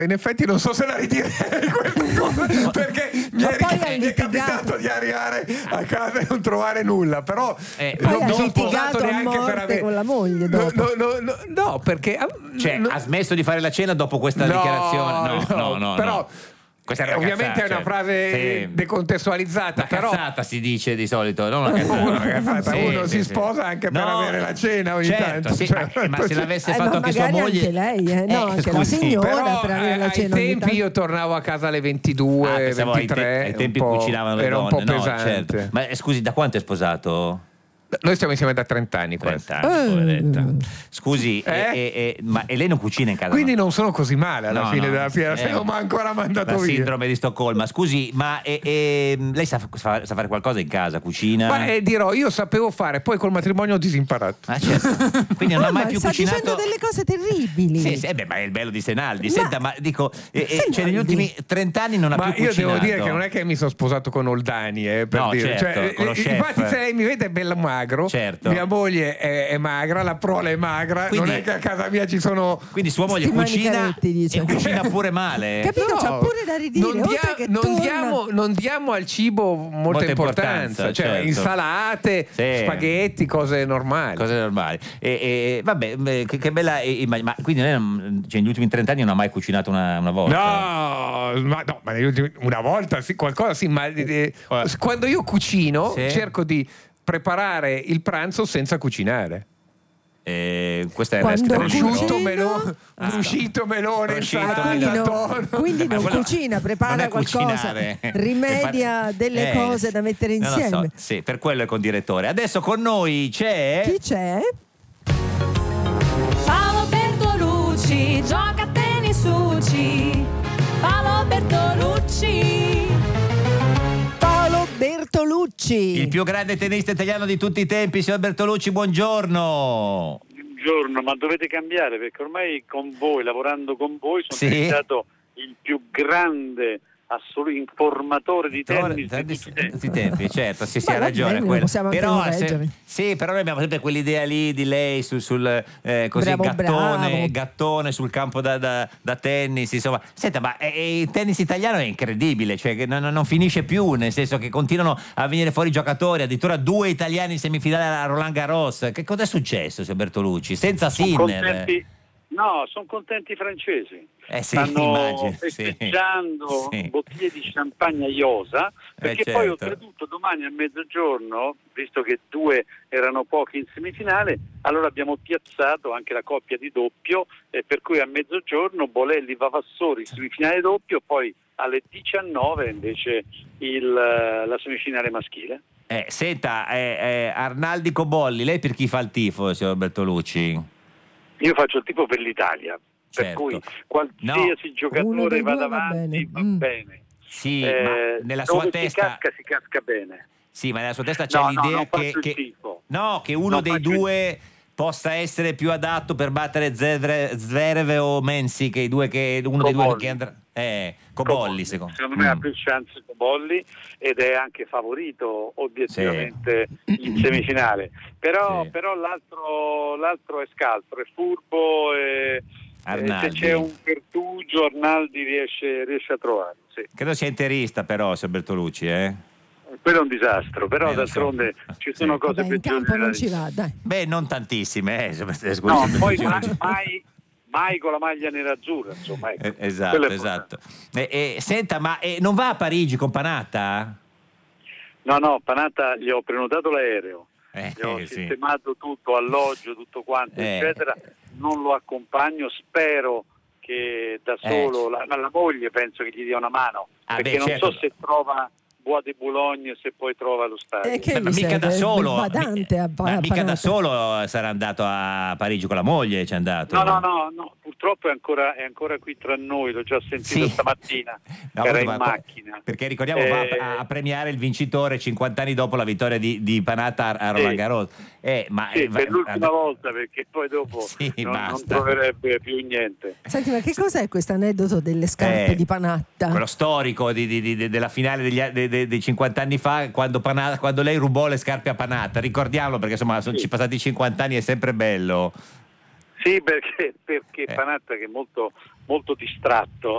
In effetti non so se la ridirei perché mi è capitato di arrivare a casa e non trovare nulla, però non ho sposato neanche per avere con la moglie dopo. No, perché ha smesso di fare la cena dopo questa dichiarazione? No, però ovviamente è una frase decontestualizzata, però cazzata si dice di solito, non una cazzata. Uno si sposa anche per avere la cena ogni tanto. Ma se l'avesse fatto anche sua moglie, anche lei, anche la signora, però, per avere la cena. Ai tempi io tornavo a casa alle 22, 23. Ai tempi cucinavano le donne. Era un po' pesante. Certo. Ma scusi, da quanto è sposato? Noi stiamo insieme da 30 anni. 30 anni, poveretta. Scusi, ma lei non cucina in casa? Quindi non sono così male alla fine della fiera, se non mi ha ancora mandato via. Sindrome di Stoccolma. Scusi, ma lei sa fare qualcosa in casa? Cucina? Ma dirò, io sapevo fare, poi col matrimonio ho disimparato. Ah, certo. Quindi non ha mai più cucinato. Sta dicendo delle cose terribili. Sì, ma è il bello di Senaldi. Senta, ma dico, cioè negli ultimi 30 anni non ha più cucinato. Ma io devo dire che non è che mi sono sposato con Oldani, per dire. Certo, con lo chef. Infatti se lei mi vede bella magro, certo. Mia moglie è magra, la prole è magra, quindi, non è che a casa mia ci sono. Quindi sua moglie cucina e cucina pure male. Capito? C'ha pure da ridire. Non diamo al cibo molta importanza, cioè certo. Insalate, spaghetti, cose normali. Vabbè, che bella ma quindi lei negli ultimi 30 anni non ha mai cucinato una volta? Ma negli ultimi, una volta sì, qualcosa sì, ma quando io cucino cerco di preparare il pranzo senza cucinare. Questa è prosciutto, melone, quindi non cucina, prepara qualcosa, rimedia delle cose da mettere insieme. Non lo so. Sì, per quello è condirettore. Adesso con noi c'è. Chi c'è? Paolo Bertolucci gioca a tennis UCI. Paolo Bertolucci. Bertolucci, il più grande tennista italiano di tutti i tempi. Signor Bertolucci, buongiorno. Buongiorno, ma dovete cambiare perché ormai con voi, lavorando con voi, sono diventato il più grande informatore di tennis di tutti i tempi. Certo, sì, ha ragione. Però noi abbiamo sempre quell'idea lì di lei sul così gattone sul campo da tennis, insomma. Senta, ma il tennis italiano è incredibile, cioè che non finisce più, nel senso che continuano a venire fuori giocatori, addirittura 2 italiani in semifinale a Roland Garros. Che cosa è successo, signor Bertolucci? Senza Sinner. No, sono contenti i francesi. Stanno festeggiando bottiglie di champagne a Iosa, perché poi oltretutto domani a mezzogiorno, visto che 2 erano pochi in semifinale, allora abbiamo piazzato anche la coppia di doppio, per cui a mezzogiorno Bolelli Vavassori semifinale doppio, poi alle 19 invece la semifinale maschile. Senta, Arnaldi Cobolli, lei per chi fa il tifo, signor Bertolucci? Io faccio il tifo per l'Italia, per cui qualsiasi giocatore vada avanti va bene. Sì, ma nella sua testa si casca bene. Sì, ma nella sua testa c'è l'idea che uno dei due possa essere più adatto per battere Zverev o Mensi, che uno dei due che andrà. Cobolli secondo me ha più chance Cobolli ed è anche favorito obiettivamente in semifinale, però l'altro è scaltro, è furbo e se c'è un pertugio Arnaldi riesce a trovarlo. Credo sia interista però, signor Bertolucci, quello è un disastro, però d'altronde ci sono cose peggiori. In campo non ci va, dai. Beh, non tantissime, poi mai con la maglia nerazzurra, insomma. Esatto. Senta, ma non va a Parigi con Panatta? No, Panatta gli ho prenotato l'aereo, gli ho sistemato tutto, alloggio, tutto quanto, eccetera. Non lo accompagno, spero che da solo la moglie penso che gli dia una mano, perché non so se trova Bois de Boulogne, se poi trova lo stadio. Ma mica da solo, mica da solo sarà andato a Parigi con la moglie, c'è andato. No, purtroppo è ancora qui tra noi, l'ho già sentito stamattina, era in macchina. Perché ricordiamo va a premiare il vincitore 50 anni dopo la vittoria di Panatta a Roland Garros. Per l'ultima volta, perché poi dopo non troverebbe più niente. Senti, ma che cos'è questo aneddoto delle scarpe di Panatta? Quello storico della finale dei 50 anni fa, quando lei rubò le scarpe a Panatta, ricordiamolo perché insomma sono passati 50 anni, è sempre bello. Sì, perché Panatta, che è molto, molto distratto,